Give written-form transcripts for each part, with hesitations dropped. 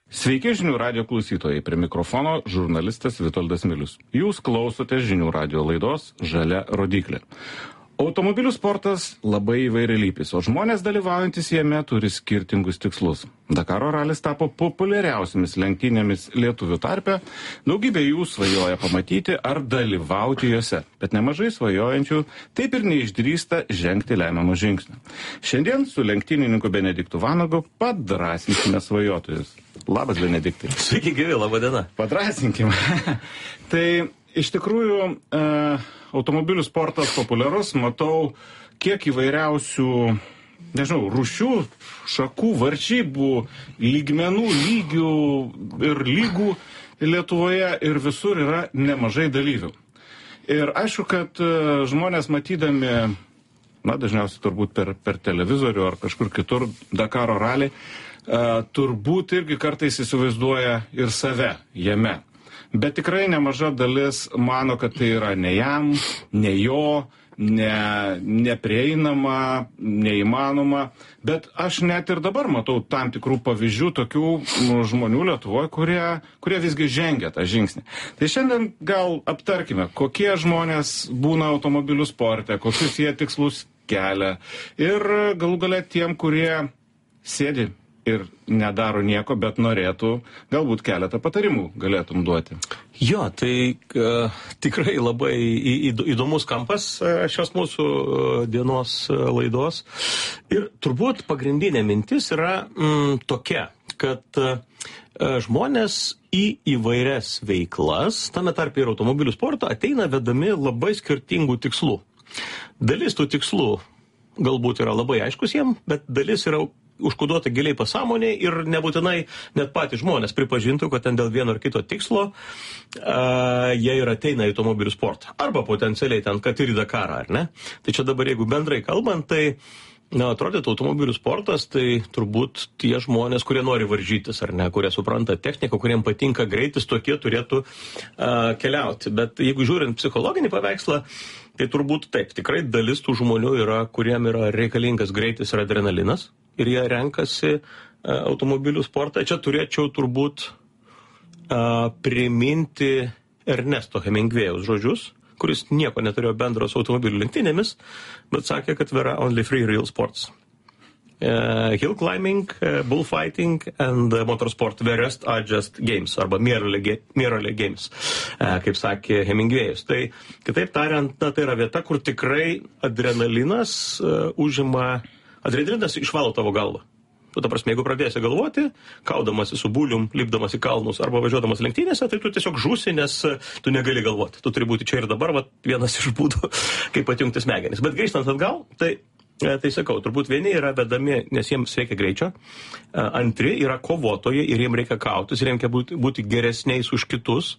Sveiki žinių radio klausytojai, prie mikrofono žurnalistas Vitoldas Milius. Jūs klausote žinių radio laidos Žalia rodyklė. Automobilių sportas labai įvairialypis, o žmonės dalyvaujantis jame turi skirtingus tikslus. Dakaro ralis tapo populiariausiamis lenktynėmis lietuvių tarpe, daugybė jų svajoja pamatyti ar dalyvauti juose, bet nemažai svajojančių taip ir neišdrįsta žengti lemiamą žingsnį. Šiandien su lenktynininku Benediktu Vanagu padrąsinsime svajotojus. Labas, Benediktai. Sveiki, gyvi, laba diena. Padrąsinkim. Tai iš tikrųjų automobilių sportas populiarus, matau kiek įvairiausių, rūšių, šakų, varžybų, lygmenų, lygių ir lygų Lietuvoje ir visur yra nemažai dalyvių. Ir aišku, kad žmonės matydami, dažniausiai turbūt per televizorių ar kažkur kitur Dakaro ralį, turbūt irgi kartais įsivaizduoja ir save jame. Bet tikrai nemaža dalis mano, kad tai yra ne jam, ne jo, neprieinama, neįmanoma. Bet aš net ir dabar matau tam tikrų pavyzdžių tokių žmonių Lietuvoje, kurie visgi žengia tą žingsnį. Tai šiandien gal aptarkime, kokie žmonės būna automobilių sporte, kokius jie tikslus kelia. Ir galų gale tiem, kurie sėdi ir nedaro nieko, bet norėtų, galbūt keletą patarimų galėtum duoti. Jo, tai tikrai labai įdomus kampas šios mūsų dienos laidos. Ir turbūt pagrindinė mintis yra tokia, kad žmonės į įvairias veiklas, tame tarpe ir automobilių sportą, ateina vedami labai skirtingų tikslų. Dalis tų tikslų galbūt yra labai aiškus jiem, bet dalis yra užkoduota giliai pasąmonėje ir nebūtinai net patys žmonės pripažintų, kad ten dėl vieno ar kito tikslo jie ir ateina į automobilių sportą. Arba potencialiai ten, kad ir į Dakarą, ar ne? Tai čia dabar, jeigu bendrai kalbant, tai atrodytų automobilių sportas, tai turbūt tie žmonės, kurie nori varžytis, ar ne, kurie supranta techniką, kuriems patinka greitis, tokie turėtų keliauti. Bet jeigu žiūrint psichologinį paveikslą, tai turbūt taip, tikrai dalis tų žmonių yra, kuriem yra reikalingas greitis ir adrenalinas, ir jie renkasi automobilių sportą. Čia turėčiau turbūt priminti Ernesto Hemingvėjaus žodžius, kuris nieko neturėjo bendro su automobilių lenktynėmis, bet sakė, kad there are only three real sports. Hill climbing, bullfighting and motorsport, the rest are just games, arba merely games, kaip sakė Hemingvėjus. Tai kitaip tariant, tai yra vieta, kur tikrai adrenalinas adrenalinas išvalo tavo galvą. Ta prasme, jeigu pradėsi galvoti, kaudamasi su bulium, lipdamas į kalnus arba važiuodamas lenktynėse, tai tu tiesiog žūsi, nes tu negali galvoti. Tu turi būti čia ir dabar, vienas iš būdų, kaip atjungti smegenis. Bet grįžtant atgal, tai sakau, turbūt vieni yra vedami, nes jiems reikia greičio, antri yra kovotojai ir jiems reikia kautis, ir jiems reikia būti geresniais už kitus.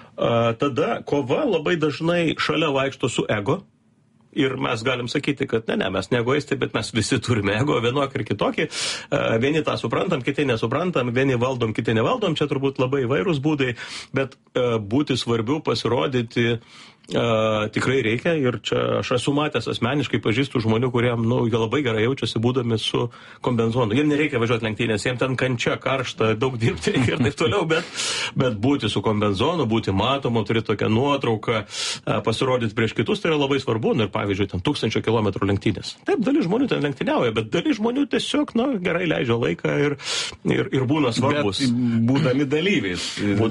Tada kova labai dažnai šalia vaikšto su ego. Ir mes galim sakyti, kad mes ne egoistai, bet mes visi turime ego, vienokį ir kitokį. Vieni tą suprantam, kiti nesuprantam, vieni valdom, kiti nevaldom. Čia turbūt labai įvairūs būdai, bet būti svarbiu, pasirodyti tikrai reikia. Ir čia aš esu matęs asmeniškai, pažįstu žmonių, kuriem jie labai gerai jaučiasi būdami su kombinezonu. Jiem nereikia važiuoti lenktynės, jiem ten kančia, karšta, daug dirbti reikia ir taip toliau, bet būti su kombinezonu, būti matomu, turėti tokią nuotrauką, pasirodyti prieš kitus, tai yra labai svarbu. Ir pavyzdžiui, ten 1000 kilometrų lenktynės. Taip, dalis žmonių ten lenktyniauja, bet dalis žmonių tiesiog, gerai leidžia laiką ir būna svarbus. Bet būdami dalyviais.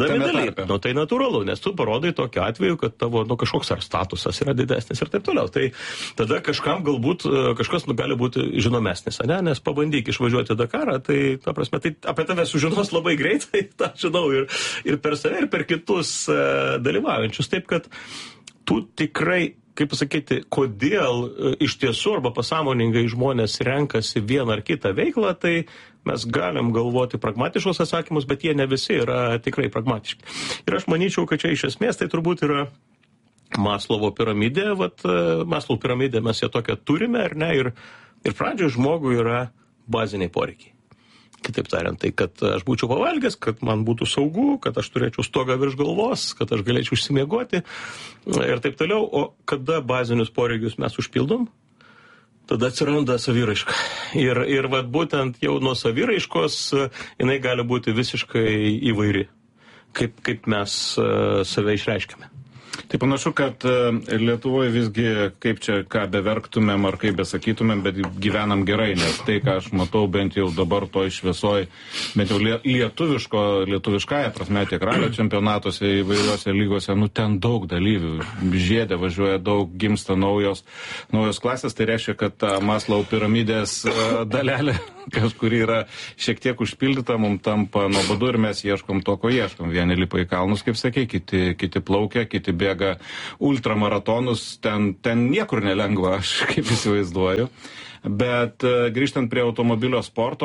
Tai natūralu, nes tu parodai tokiu atveju, kad tavo, kažkoks ar statusas yra didesnis ir taip toliau. Tai tada kažkam galbūt, kažkas gali būti žinomesnis, nes pabandyk išvažiuoti Dakarą, tai ta prasme, tai apie tave sužinos labai greitai, tą žinau ir per save, ir per kitus dalyvaujančius. Taip, kad tu tikrai, kaip pasakyti, kodėl iš tiesų arba pasąmoningai žmonės renkasi vieną ar kitą veiklą, tai mes galim galvoti pragmatiškus atsakymus, bet jie ne visi yra tikrai pragmatiški. Ir aš manyčiau, kad čia iš esmės tai turbūt yra Maslovo piramidė, Maslovo piramidė mes ją tokią turime, ar ne, ir pradžioje žmogui yra baziniai poreikiai. Kitaip tariant, tai kad aš būčiau pavalgęs, kad man būtų saugu, kad aš turėčiau stogą virš galvos, kad aš galėčiau užsimiegoti ir taip toliau. O kada bazinius poreikius mes užpildom? tada atsiranda saviraiška. Ir vat būtent jau nuo saviraiškos jinai gali būti visiškai įvairi, kaip mes save išreiškiame. Tai panašu, kad Lietuvoje visgi, kaip čia, ką beverktumėm ar kaip besakytumėm, bet gyvenam gerai, nes tai, ką aš matau bent jau dabar toj šviesoj, bent jau lietuviškąją prasme, tiek ralio čempionatuose įvairiuose lygose, ten daug dalyvių, žiedė važiuoja daug, gimsta naujos klasės, tai reiškia, kad ta Maslow piramidės dalelė kažkuri yra šiek tiek užpildyta, mums tampa nuobodu ir mes ieškom to, ko ieškom. Vieni lipa į kalnus, kaip sakė, kiti plaukia, kiti bėga ultramaratonus, ten niekur nelengva, aš kaip įsivaizduoju. Bet grįžtant prie automobilių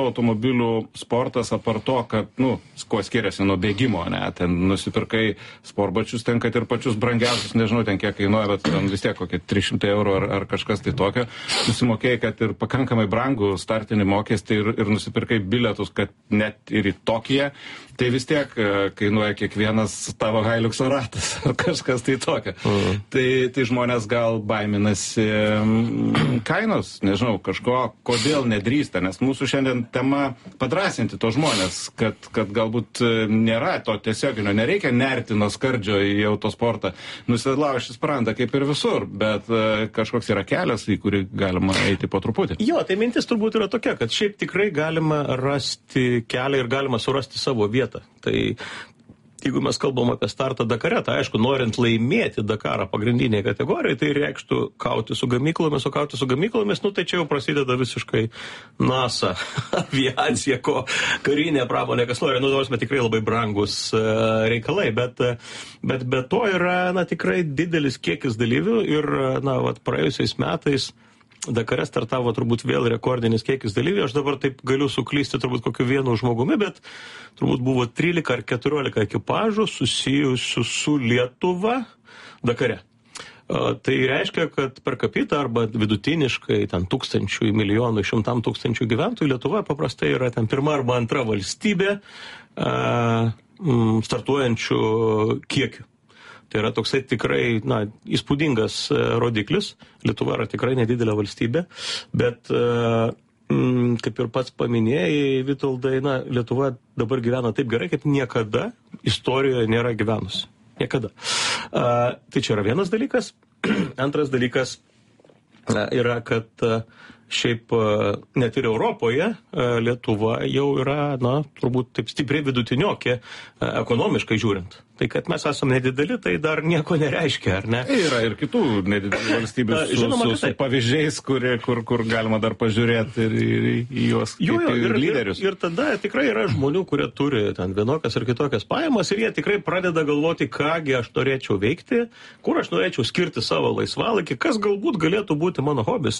sportas apart to, kad, kuo skiriasi nuo bėgimo, ne, ten nusipirkai sportbačius, ten, kad ir pačius brangiausius, nežinau, ten kiek kainuoja, bet ten vis tiek kokie 300 eurų ar kažkas tai tokio, nusimokėjai, kad ir pakankamai brangų startinį mokestį ir nusipirkai bilietus, kad net ir į Tokiją, tai vis tiek kainuoja kiekvienas tavo Hiluxo ratas ar kažkas tai tokio. Tai žmonės gal baiminasi kainos, nežinau, kažko, kodėl nedrįsta, nes mūsų šiandien tema padrąsinti to žmonės, kad galbūt nėra to tiesioginio, nereikia nerti nuo skardžio į autosportą, nusilaužti sprandą kaip ir visur, bet kažkoks yra kelias, į kurį galima eiti po truputį. Jo, tai mintis turbūt yra tokia, kad šiaip tikrai galima rasti kelią ir galima surasti savo vietą. Tai jeigu mes kalbam apie startą Dakare, tai aišku, norint laimėti Dakarą pagrindinėje kategorijoje, tai reikštų kauti su gamyklomis, o kauti su gamyklomis, tai čia jau prasideda visiškai NASA, aviacija, karinė pramonė, kas nori, bet tikrai labai brangus reikalai, bet be to yra, tikrai didelis kiekis dalyvių ir, praėjusiais metais Dakare startavo turbūt vėl rekordinis kiekis dalyvių. Aš dabar taip galiu suklysti turbūt kokiu vienu žmogumi, bet turbūt buvo 13 ar 14 ekipažų susijusių su Lietuva Dakare. Tai reiškia, kad per capita arba vidutiniškai ten tūkstančių, milijonų, 100 tūkstančių gyventojų Lietuva paprastai yra ten pirma arba antra valstybė startuojančių kiekių. Tai yra toksai tikrai, įspūdingas rodiklis. Lietuva yra tikrai nedidelė valstybė, bet kaip ir pats paminėjai, Vitoldai, Lietuva dabar gyvena taip gerai, kaip niekada istorijoje nėra gyvenusi. Niekada. Tai čia yra vienas dalykas. Antras dalykas yra, kad šiaip net ir Europoje Lietuva jau yra, turbūt taip stipriai vidutiniokė ekonomiškai žiūrint. Tai kad mes esame nedideli, tai dar nieko nereiškia, ar ne? Yra ir kitų nedidelių valstybių su pavyzdžiais, kur galima dar pažiūrėti ir į juos kaip lyderius. Ir tada tikrai yra žmonių, kurie turi ten vienokias ir kitokias pajamas ir jie tikrai pradeda galvoti, kągi aš norėčiau veikti, kur aš norėčiau skirti savo laisvalaikį, kas galbūt galėtų būti mano hobis,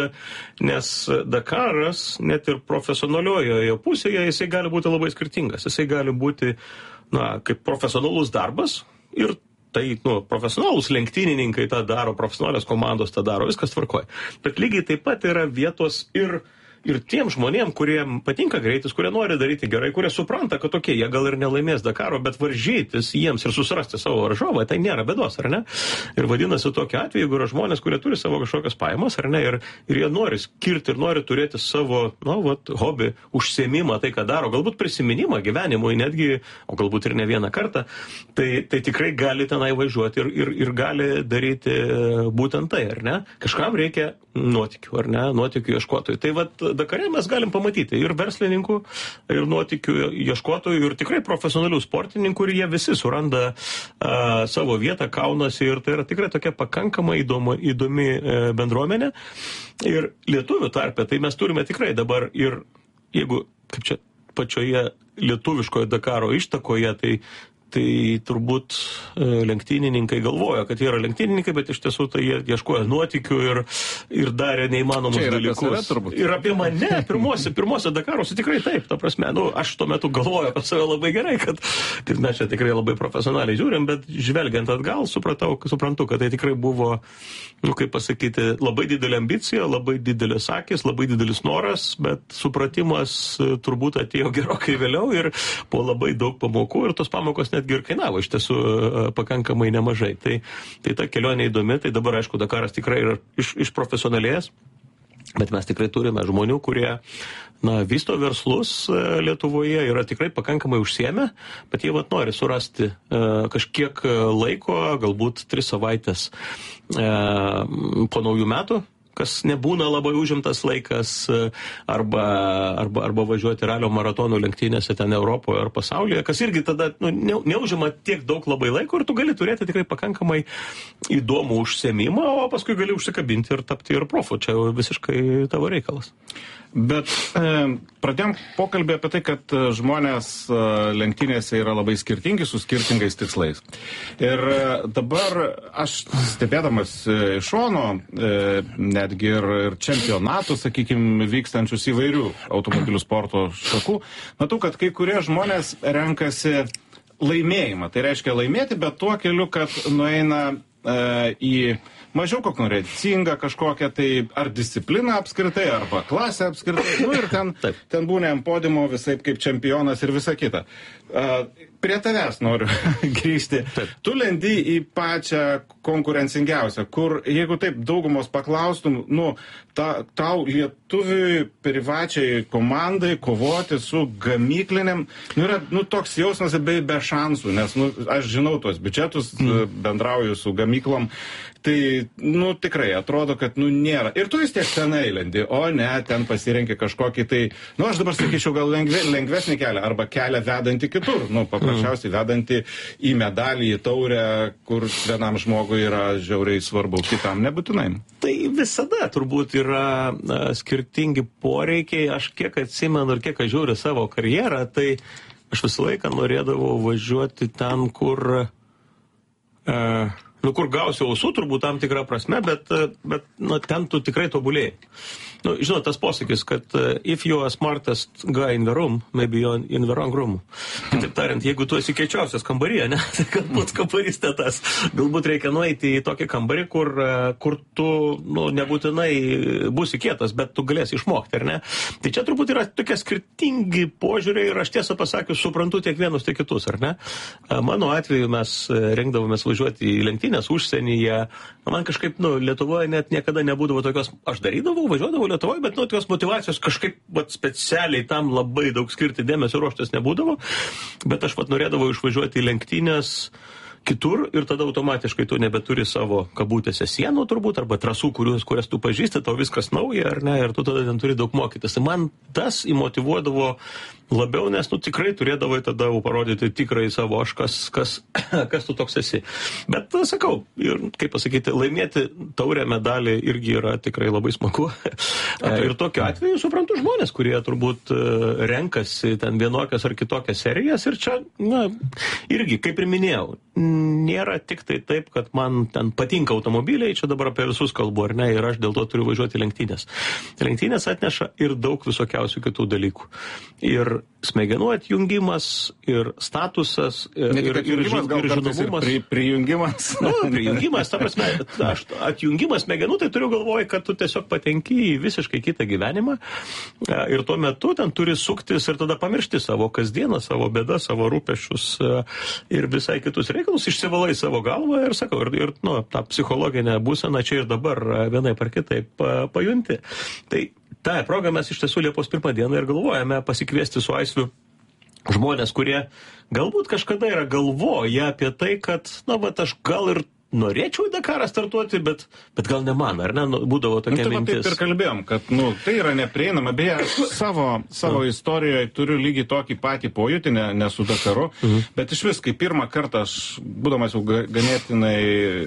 nes Dakaras, net ir profesionaliojoje pusėje, jisai gali būti labai skirtingas. Jisai gali būti kaip profesionalus darbas ir tai, profesionalus lenktynininkai tą daro, profesionalios komandos tą daro, viskas tvarkoja. Bet lygiai taip pat yra vietos ir tiem žmonėm, kurie patinka greitis, kurie nori daryti gerai, kurie supranta, kad jie gal ir nelaimės Dakaro, bet varžytis jiems ir susirasti savo varžovą, tai nėra bėdos, ar ne? Ir vadinasi tokiu atveju, jeigu yra žmonės, kurie turi savo kažkokias pajamas, ar ne, ir jie nori skirti ir nori turėti savo, hobį, užsiėmimą, tai ką daro, galbūt prisiminimą gyvenimui netgi, o galbūt ir ne vieną kartą, tai tikrai gali tenai važiuoti ir gali daryti būtent tai, ar ne? Kažkam reikia nuotykių, ar ne? Nuotykių ieškotojų. Tai Dakare mes galim pamatyti ir verslininkų, ir nuotykių ieškotojų, ir tikrai profesionalių sportininkų, ir jie visi suranda savo vietą, kaunasi, ir tai yra tikrai tokia pakankamai įdomi bendruomenė. Ir lietuvių tarpe, tai mes turime tikrai dabar ir, jeigu, kaip čia, pačioje lietuviškoje Dakaro ištakoje, tai turbūt lenktynininkai galvoja, kad jie yra lenktynininkai, bet iš tiesų tai jie ieškoja nuotykių ir darė neįmanomus dalykus. Ir apie mane pirmose Dakaruose tikrai taip, ta prasme, aš tuo metu galvoju apie save labai gerai, kad mes čia tikrai labai profesionaliai žiūrim, bet žvelgiant atgal suprantu, kad tai tikrai buvo, kaip pasakyti, labai didelė ambicija, labai didelis akis, labai didelis noras, bet supratimas turbūt atėjo gerokai vėliau ir po labai daug pamokų ir tos pamokos netgi ir kainavo iš tiesų pakankamai nemažai. Tai ta kelionė įdomi, tai dabar aišku Dakaras tikrai yra iš profesionalės. Bet mes tikrai turime žmonių, kurie vysto verslus Lietuvoje, yra tikrai pakankamai užsiėmę, bet jie nori surasti kažkiek laiko, galbūt 3 savaitės po naujų metų, kas nebūna labai užimtas laikas, arba važiuoti ralio maratonų lenktynėse ten Europoje ar pasaulyje, kas irgi tada neužima tiek daug labai laiko ir tu gali turėti tikrai pakankamai įdomų užsiėmimą, o paskui gali užsikabinti ir tapti ir profu. Čia jau visiškai tavo reikalas. Bet pradėjom pokalbį apie tai, kad žmonės lenktynėse yra labai skirtingi, su skirtingais tikslais. Ir dabar aš stebėdamas iš šono, netgi ir čempionatų, sakykime, vykstančius įvairių automobilių sporto šakų, matau, kad kai kurie žmonės renkasi laimėjimą. Tai reiškia laimėti, bet tuo keliu, kad nueina į mažiau konkurencingą kažkokią tai ar discipliną apskritai, arba klasę apskritai, ir ten būna ant podiumo visaip kaip čempionas ir visa kita. Prie tavęs noriu grįžti. Tu lendi į pačią konkurencingiausią, kur, jeigu taip daugumos paklaustum, tau lietuviui privačiai komandai kovoti su gamykliniam, yra toks jausmas be šansų, nes aš žinau tuos biudžetus, bendrauju su gamyklom, tai tikrai atrodo, kad nėra. Ir tu vis tiek tenai lendi, o ne, ten pasirenki kažkokį tai, aš dabar sakyčiau, gal lengvesnį kelią, arba kelią vedantį kitur, paprasčiausiai vedantį į medalį, į taurę, kur vienam žmogui yra žiauriai svarbu, kitam nebūtinai. Tai visada turbūt yra skirtingi poreikiai. Aš kiek atsimenu ir kiek aš žiūriu savo karjerą, tai aš visą laiką norėdavau važiuoti ten, kur gausiu ausų, turbūt tam tikrą prasme, bet ten tu tikrai tobulėjai. Žinot, tas posakis, kad if you are smartest guy in the room, maybe you're in the wrong room. Kitaip tariant, jeigu tu esi kiečiausias kambaryje, ne, tai galbūt kambarys ne tas. Galbūt reikia nueiti į tokį kambarį, kur tu nebūtinai būsi kietas, bet tu galėsi išmokti, ar ne? Tai čia turbūt yra tokie skirtingi požiūriai ir aš tiesą pasakius suprantu tiek vienus, tiek kitus, ar ne? Mano atveju mes rengdavomės važiuoti į lenktynės užsienyje. Man kažkaip, Lietuvoje net niekada nebūdavo tokios, aš važiuodavau Lietuvoje, bet tokios motyvacijos kažkaip specialiai tam labai daug skirti dėmesio ruoštis nebūdavo, bet aš norėdavau išvažiuoti į lenktynės kitur ir tada automatiškai tu nebeturi savo kabutėse sienų turbūt, arba trasų, kurias tu pažįsti, tau viskas nauja, ar ne, ir tu tada ten turi daug mokytis. Man tas įmotyvuodavo labiau, nes tikrai turėdavai tada parodyti tikrai savo aš, kas tu toks esi. Bet sakau, ir kaip pasakyti, laimėti taurę medalį irgi yra tikrai labai smagu. Ir tokiu atveju suprantu žmonės, kurie turbūt renkasi ten vienokias ar kitokias serijas ir čia, irgi, kaip ir minėjau, nėra tik tai taip, kad man ten patinka automobiliai, čia dabar apie visus kalbu, ar ne, ir aš dėl to turiu važiuoti lenktynės. Lenktynės atneša ir daug visokiausių kitų dalykų. Ir smegenų atjungimas, ir statusas, ir žinomumas. Prijungimas. Prijungimas, ta prasme, atjungimas smegenų, tai turiu galvoje, kad tu tiesiog patenki į visiškai kitą gyvenimą ir tuo metu ten turi suktis ir tada pamiršti savo kasdieną, savo bėdas, savo rūpesčius ir visai kitus reikalus, išsivalai savo galvą ir sakau, ir tą psichologinę būseną čia ir dabar vienaip ar kitaip pajunti. Tai tą progą mes iš tiesų Liepos 1 dieną ir galvojame pasikviesti su Aisviu žmonės, kurie galbūt kažkada yra galvoję apie tai, kad, aš gal ir norėčiau į Dakarą startuoti, bet gal ne man, ar ne, būdavo tokia mintis. Taip ir kalbėjom, kad, tai yra neprieinama. Beje, savo istorijoje turiu lygiai tokį patį pojūtį, ne su Dakaru, bet iš vis, kai pirmą kartą aš, būdamas jau ganėtinai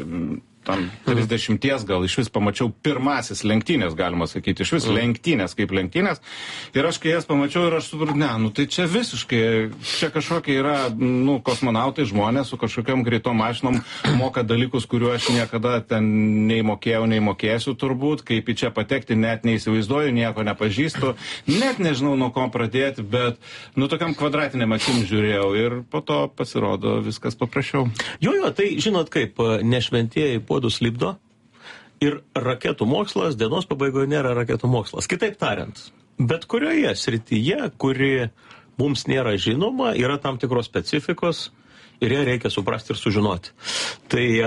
tam 30 gal iš vis pamačiau pirmasis lenktynės, galima sakyti, iš vis lenktynės kaip lenktynės. Ir aš kai jas pamačiau ir aš supratau, tai čia visiškai, čia kažkokie yra, kosmonautai žmonės su kažkokiam greitom mašinom moka dalykus, kuriuo aš niekada ten nei mokėsiu turbūt, kaip į čia patekti, net neįsivaizduoju, nieko nepažįstu, net nežinau nuo ko pradėti, bet tokiam kvadratiniam akim žiūrėjau ir po to pasirodo viskas paprasčiau. Jo, tai žinot kaip, nešventieji puodus lipdo ir raketų mokslas dienos pabaigoje nėra raketų mokslas. Kitaip tariant, bet kurioje srityje, kuri mums nėra žinoma, yra tam tikros specifikos ir ją reikia suprasti ir sužinoti. Tai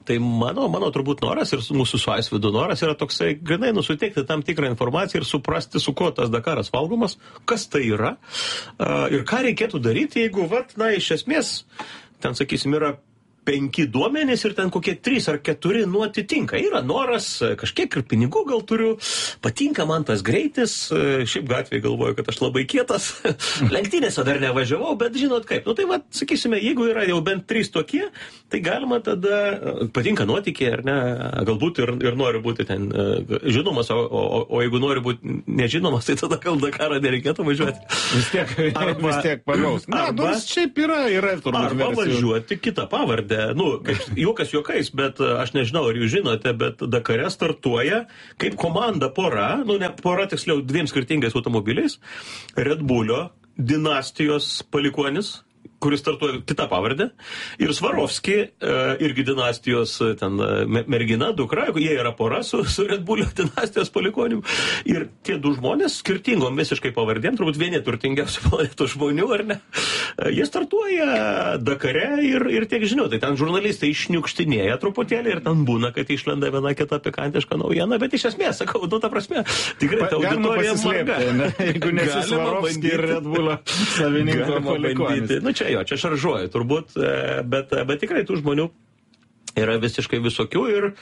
Tai mano turbūt noras ir mūsų su Aisvydu noras yra toksai, grinai, suteikti tam tikrą informaciją ir suprasti, su kuo tas Dakaras valgomas, kas tai yra ir ką reikėtų daryti, jeigu, iš esmės, ten, sakysim, yra 5 duomenys ir ten kokie 3 ar 4 atitinka. Yra noras, kažkiek ir pinigų gal turiu, patinka man tas greitis, šiaip gatvėje galvoju, kad aš labai kietas, lenktynėse dar nevažiavau, bet žinot kaip. Tai sakysime, jeigu yra jau bent 3 tokie, tai galima tada, patinka nuotykiai, ar ne, galbūt ir nori būti ten žinomas, o jeigu nori būti nežinomas, tai tada gal Dakarą nereikėtų važiuoti. Vis tiek pagaus. Šiaip yra turbūt arba važiuoti kitą pavardę. Juokas juokais, bet aš nežinau, ar jūs žinote, bet Dakare startuoja kaip komanda pora, ne pora, tiksliau 2 skirtingais automobiliais, Red Bullio dinastijos palikuonis, kuris startuoja kitą pavardę, ir Svarovski, irgi dinastijos ten mergina, dukra, jie yra pora su Red Bullio dinastijos palikonim. Ir tie 2 žmonės skirtingom visiškai pavardėm, turbūt vieni turtingiausių planetos žmonių, ar ne? Jie startuoja Dakare ir tiek žinių. Tai ten žurnalistai išniukštinėja truputėlį ir ten būna, kad išlenda viena kita pikantiška naujiena, bet iš esmės, sakau, ta prasme, tikrai ta auditorija marga. Jeigu nesi Svarovski ir Red Bullio savininko palikonis. Čia šaržuoju turbūt, bet tikrai tų žmonių yra visiškai visokių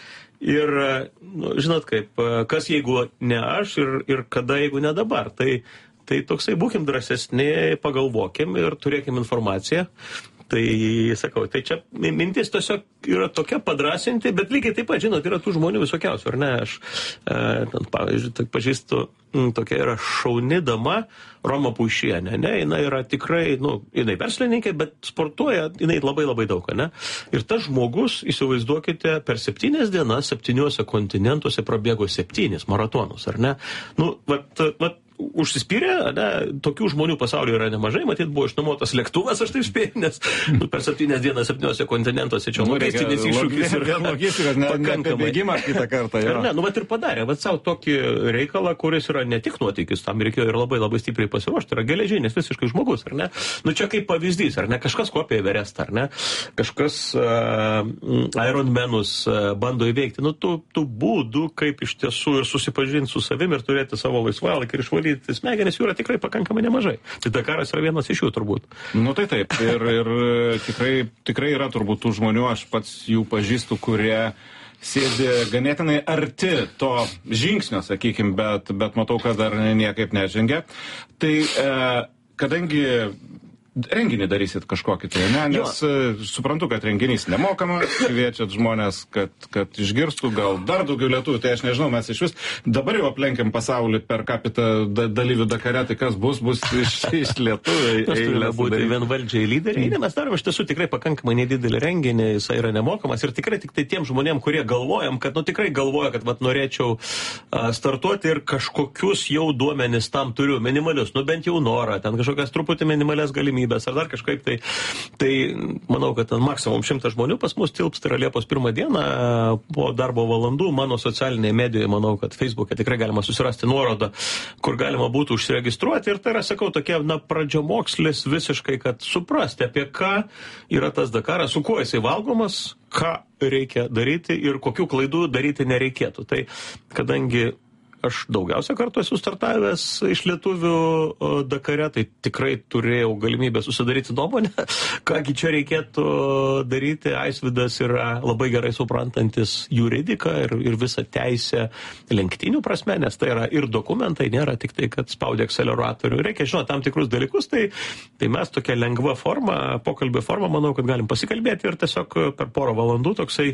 ir žinot kaip, kas jeigu ne aš ir kada jeigu ne dabar. Tai toksai būkim drąsesni, pagalvokim ir turėkim informaciją. Tai sakau, tai čia mintis tiesiog yra tokia padrasinti, bet lygiai taip pat, žinot, yra tų žmonių visokiausių, ar ne? Aš, pavyzdžiui, pažįstu, tokia yra šauni dama, Roma Puišienė, ne? Jinai yra tikrai, jinai verslininkė, bet sportuoja, jinai labai labai daug, ne? Ir tas žmogus, įsivaizduokite, per 7 dienas 7 kontinentuose prabėgo 7 maratonus, ar ne? Užsispyrė, ne, tokių žmonių pasaulyje yra nemažai, matyt, buvo išnuomotas lėktuvas, aš taip spėju, nes per 7 dienas 7 kontinentuose čia logistinis iššūkis ir logistikas, ne bėgimą kitą kartą. Ir padarė, savo tokį reikalą, kuris yra ne tik nuotykis, tam reikėjo ir labai labai stipriai pasiruošti, yra geležinis visiškai žmogus, ar ne? Čia kaip pavyzdys, ar ne? Kažkas kopia Everestą, ar ne? Kažkas Ironmanus bando įveikti. Tų būdų, kaip iš tiesų ir susipažinti su savim ir turėti savo laisvalaikį ir išvalyti smegenis jų yra tikrai pakankamai nemažai. Tai Dakaras yra vienas iš jų turbūt. Tai taip. Ir tikrai yra turbūt tų žmonių, aš pats jų pažįstu, kurie sėdi ganėtinai arti to žingsnio, sakykim, bet matau, kad dar niekaip nežengia. Tai kadangi renginį darysit kažkokį tai, ne? Nes suprantu, kad renginys nemokamas, kviečiat žmonės, kad išgirstų, gal dar daugiau lietuvių, tai aš nežinau, mes iš vis dabar jau aplenkiam pasaulį per capita dalyvių Dakare, tai kas bus iš lietuvių. Mes turime būti vienvaldžiai lyderiai. Mes darom iš tiesų tikrai pakankamai nedidelį renginį, jisai yra nemokamas ir tikrai tik tai tiem žmonėm, kurie galvojam, kad tikrai galvoja, kad norėčiau startuoti ir kažkokius jau duomenis tam turiu, minimalius, bent jau norą, ten kažkokias truputį minimalias galimybės ar dar kažkaip tai manau, kad ten maksimum 100 žmonių pas mus tilps, tai yra Liepos 1 dieną po darbo valandų mano socialinėje medijoje, manau, kad Facebook'e tikrai galima susirasti nuorodą, kur galima būtų užsiregistruoti ir tai yra, sakau, tokia, pradžiamokslis visiškai, kad suprasti, apie ką yra tas Dakaras, su kuo jisai valgomas, ką reikia daryti ir kokių klaidų daryti nereikėtų. Tai kadangi aš daugiausia kartų esu startavęs iš lietuvių Dakare, tai tikrai turėjau galimybę susidaryti nuomonę, kągi čia reikėtų daryti. Aisvydas yra labai gerai suprantantis juridiką ir visą teisę lenktynių prasme, nes tai yra ir dokumentai, nėra tik tai, kad spaudė akceleratorių. Reikia žinoti tam tikrus dalykus, tai mes tokia lengva forma, pokalbio forma, manau, kad galim pasikalbėti ir tiesiog per porą valandų toksai,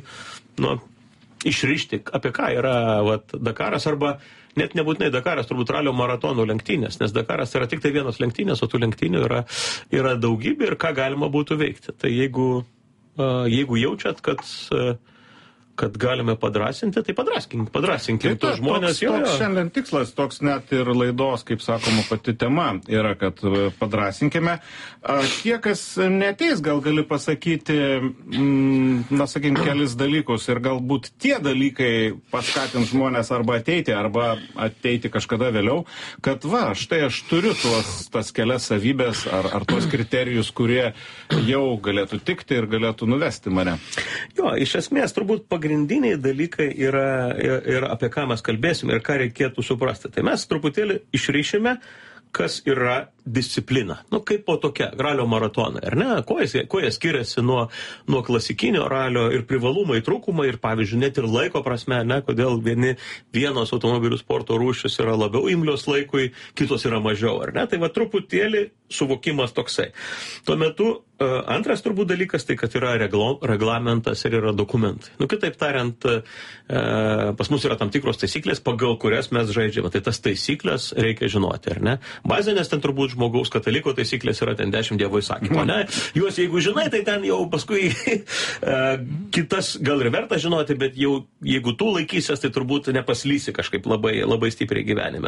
išrišti, apie ką yra Dakaras, arba net nebūtinai Dakaras, turbūt ralio maratonų lenktynės, nes Dakaras yra tik tai vienos lenktynės, o tų lenktynių yra daugybė ir ką galima būtų veikti. Tai jeigu jaučiat, kad kad galime padrasinti, tai padrasinkim tos žmonės. Toks šiandien tikslas, toks net ir laidos, kaip sakoma, pati tema yra, kad padrasinkime. Tie, kas neteis, gal gali pasakyti, na, sakykim, kelis dalykus ir galbūt tie dalykai paskatins žmonės arba ateiti kažkada vėliau, kad va, štai aš turiu tas kelias savybės ar tos kriterijus, kurie jau galėtų tikti ir galėtų nuvesti mane. Jo, iš esmės, turbūt pagrindiniai dalykai yra apie ką mes kalbėsime ir ką reikėtų suprasti. Tai mes truputėlį išryšime, kas yra disciplina. Nu, kaip po tokia ralio maratonai, ar ne? Kuo jie skiriasi nuo klasikinio ralio ir privalumai, trūkumai ir, pavyzdžiui, net ir laiko prasme, ne? Kodėl vienos automobilių sporto rūšis yra labiau imlios laikui, kitos yra mažiau, ar ne? Tai va truputėlį suvokimas toksai. Tuo metu antras turbūt dalykas tai, kad yra reglamentas ir yra dokumentai. Nu, kitaip tariant, pas mus yra tam tikros taisyklės, pagal kurias mes žaidžiame. Tai tas taisyklės reikia žinoti, ar ne? Bazinės ten turbūt žmogaus kataliko taisyklės yra ten 10 Dievo įsakymų, ne? Juos jeigu žinai, tai ten jau paskui kitas gal ir verta žinoti, bet jau jeigu tu laikysies, tai turbūt nepaslysi kažkaip labai, labai stipriai gyvenime.